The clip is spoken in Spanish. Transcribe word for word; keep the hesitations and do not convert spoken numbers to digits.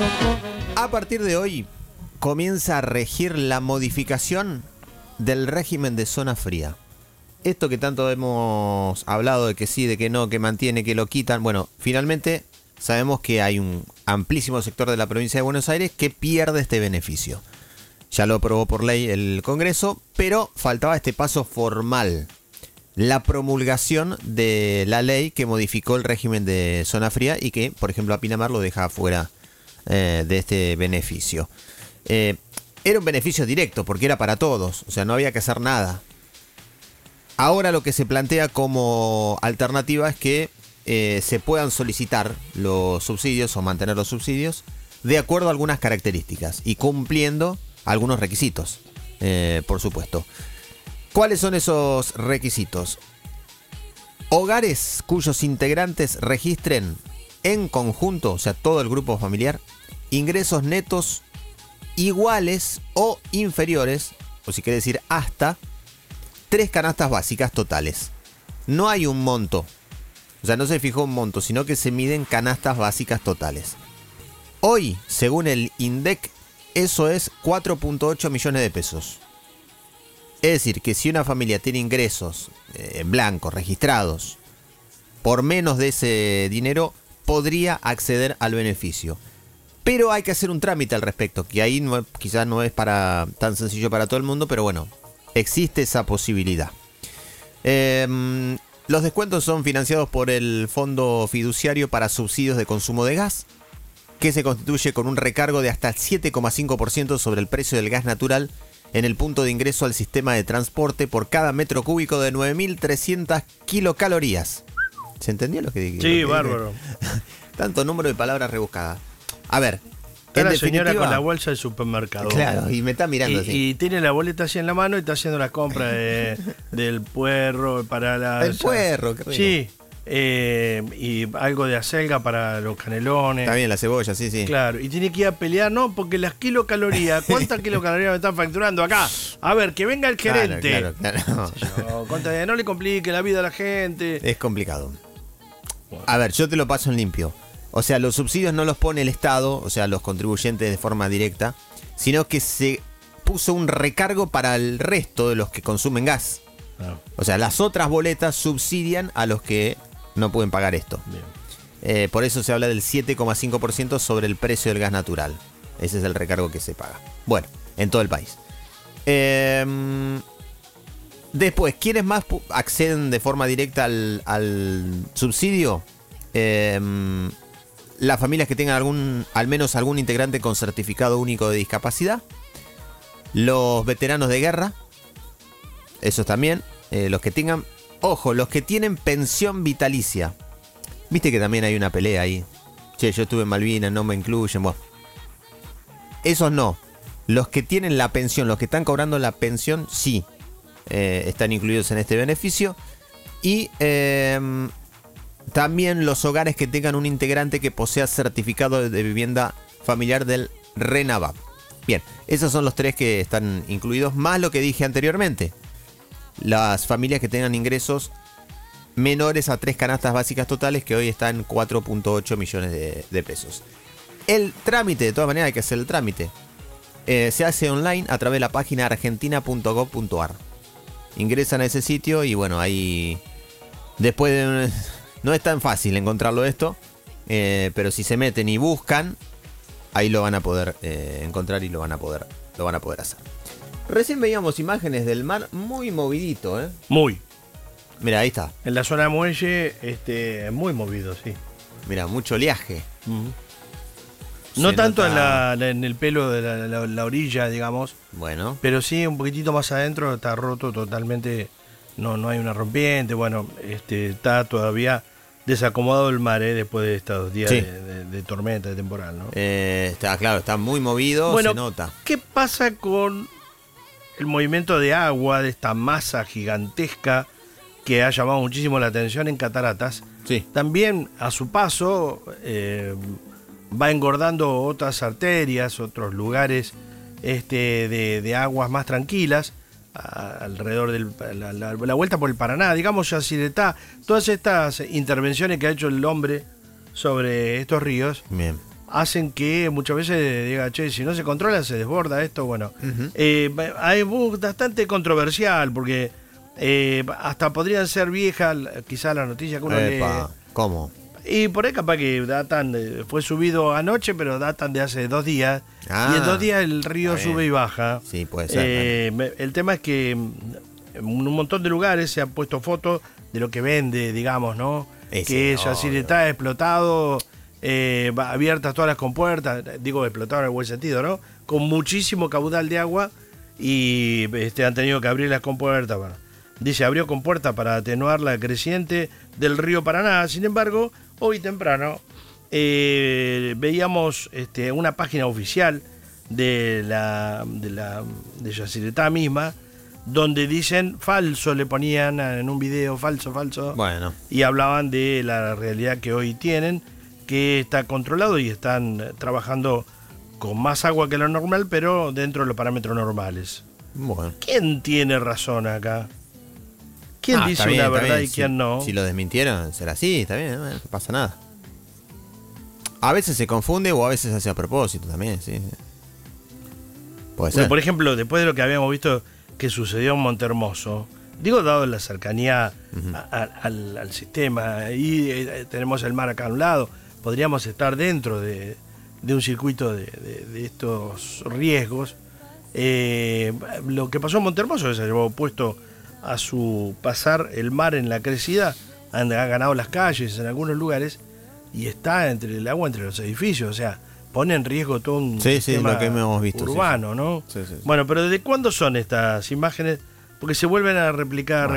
A partir de hoy comienza a regir la modificación del régimen de zona fría. Esto que tanto hemos hablado de que sí, de que no, que mantiene, que lo quitan. Bueno, finalmente sabemos que hay un amplísimo sector de la provincia de Buenos Aires que pierde este beneficio. Ya lo aprobó por ley el Congreso, pero faltaba este paso formal. La promulgación de la ley que modificó el régimen de zona fría y que, por ejemplo, a Pinamar lo deja fuera eh, de este beneficio. Eh, era un beneficio directo porque era para todos, o sea, no había que hacer nada. Ahora lo que se plantea como alternativa es que eh, se puedan solicitar los subsidios o mantener los subsidios de acuerdo a algunas características y cumpliendo algunos requisitos, eh, por supuesto. ¿Cuáles son esos requisitos? Hogares cuyos integrantes registren en conjunto, o sea, todo el grupo familiar, ingresos netos iguales o inferiores, o si quiere decir hasta, tres canastas básicas totales. No hay un monto, o sea, no se fijó un monto, sino que se miden canastas básicas totales. Hoy, según el INDEC, eso es cuatro punto ocho millones de pesos. Es decir, que si una familia tiene ingresos eh, en blanco, registrados, por menos de ese dinero, podría acceder al beneficio. Pero hay que hacer un trámite al respecto, que ahí no, quizás no es para, tan sencillo para todo el mundo, pero bueno, existe esa posibilidad. Eh, los descuentos son financiados por el Fondo Fiduciario para Subsidios de Consumo de Gas, que se constituye con un recargo de hasta el siete coma cinco por ciento sobre el precio del gas natural en el punto de ingreso al sistema de transporte por cada metro cúbico de nueve mil trescientas kilocalorías. ¿Se entendió lo que dije? Sí, bárbaro. Tanto número de palabras rebuscadas. A ver. Está la señora con la bolsa del supermercado. Claro, y me está mirando y, así. Y tiene la boleta así en la mano y está haciendo la compra de, del puerro para la... El o sea, puerro, qué rico. Sí. Eh, y algo de acelga para los canelones. Está bien, la cebolla, sí, sí. Claro, y tiene que ir a pelear, no, porque las kilocalorías, ¿cuántas kilocalorías me están facturando acá? A ver, que venga el gerente. Claro, claro, claro. Yo, ¿cuántas? No le complique la vida a la gente. Es complicado. A ver, yo te lo paso en limpio. O sea, los subsidios no los pone el Estado, o sea, los contribuyentes de forma directa, sino que se puso un recargo para el resto de los que consumen gas. Ah. O sea, las otras boletas subsidian a los que no pueden pagar esto. Eh, por eso se habla del siete coma cinco por ciento sobre el precio del gas natural. Ese es el recargo que se paga. Bueno, en todo el país. Eh, después, ¿quiénes más acceden de forma directa al, al subsidio? Eh, las familias que tengan algún, al menos algún integrante con certificado único de discapacidad. Los veteranos de guerra. Esos también. Eh, los que tengan... Ojo, los que tienen pensión vitalicia. Viste que también hay una pelea ahí. Che, yo estuve en Malvinas, no me incluyen. Bueno. Esos no. Los que tienen la pensión, los que están cobrando la pensión, sí. Eh, están incluidos en este beneficio. Y eh, también los hogares que tengan un integrante que posea certificado de vivienda familiar del RENAVAP. Bien, esos son los tres que están incluidos, más lo que dije anteriormente. Las familias que tengan ingresos menores a tres canastas básicas totales, que hoy están en cuatro punto ocho millones de, de pesos. El trámite, de todas maneras hay que hacer el trámite. Eh, se hace online a través de la página argentina punto gov punto ar. Ingresan a ese sitio y bueno, ahí... Después de... No es tan fácil encontrarlo esto, eh, pero si se meten y buscan, ahí lo van a poder eh, encontrar y lo van a poder, lo van a poder hacer. Recién veíamos imágenes del mar muy movidito, ¿eh? Muy. Mira, ahí está. En la zona muelle, este, muy movido, sí. Mira, mucho oleaje. Uh-huh. No tanto en, la, en el pelo de la, la, la orilla, digamos. Bueno. Pero sí, un poquitito más adentro está roto totalmente. No, no hay una rompiente. Bueno, este, está todavía desacomodado el mar, ¿eh? Después de estos días sí. de, de, de tormenta, de temporal, ¿no? Eh, está claro, está muy movido, bueno, se nota. ¿Qué pasa con el movimiento de agua, de esta masa gigantesca que ha llamado muchísimo la atención en Cataratas? Sí. También a su paso eh, va engordando otras arterias, otros lugares este, de, de aguas más tranquilas, a, alrededor de la, la, la vuelta por el Paraná, digamos Yacyretá, todas estas intervenciones que ha hecho el hombre sobre estos ríos. Bien. hacen que muchas veces diga, che, si no se controla se desborda esto. Bueno, Ujú. eh, hay bastante controversial porque eh, hasta podrían ser viejas quizás la noticia que uno Epa, ¿cómo? lee. Y por ahí capaz que datan, de- fue subido anoche, pero datan de hace dos días. Ah, y en dos días el río está bien. sube y baja. Sí, puede ser. Eh, me- el tema es que mm, en un montón de lugares se han puesto fotos de lo que vende, digamos, ¿no? Eh, que sí, Yacir obvio. está explotado, eh, va- abiertas todas las compuertas, digo explotado en el buen sentido, ¿no? Con muchísimo caudal de agua y este, han tenido que abrir las compuertas. Bueno, dice, abrió compuertas para atenuar la creciente del río Paraná. Sin embargo, hoy temprano eh, veíamos este, una página oficial de la de la de Yacyretá misma, donde dicen falso, le ponían en un video falso, falso, Bueno, y hablaban de la realidad que hoy tienen, que está controlado y están eh, trabajando con más agua que lo normal, pero dentro de los parámetros normales. bueno. ¿Quién tiene razón acá? ¿Quién Ah, dice está bien, una está verdad bien. y quién si, no? Si lo desmintieron, será así, está bien, bueno, no pasa nada. A veces se confunde o a veces se hace a propósito también, sí. Puede Bueno, ser. por ejemplo, después de lo que habíamos visto que sucedió en Montehermoso, digo, dado la cercanía Ujú. a- a- al, al sistema, ahí eh, tenemos el mar acá a un lado, podríamos estar dentro de, de un circuito de, de- de estos riesgos. Eh, lo que pasó en Montehermoso, que se llevó puesto a su pasar el mar en la crecida, han, han ganado las calles en algunos lugares y está entre el agua entre los edificios, o sea, pone en riesgo todo un Sí, sí, sistema lo que hemos visto, sí, urbano, ¿no? Sí, sí, sí. Bueno, pero ¿desde cuándo son estas imágenes? Porque se vuelven a replicar